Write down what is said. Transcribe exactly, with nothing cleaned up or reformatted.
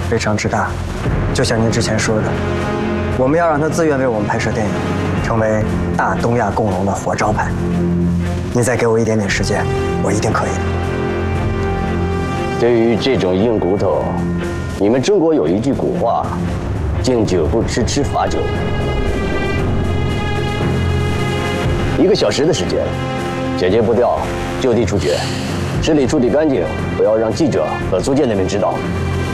非常之大，就像您之前说的，我们要让他自愿为我们拍摄电影，成为大东亚共荣的活招牌。您再给我一点点时间，我一定可以的。 对于这种硬骨头，你们中国有一句古话：“敬酒不吃吃罚酒。”一个小时的时间，剪接不掉，就地处决，xử理处理干净，不要让记者和租界那边知道。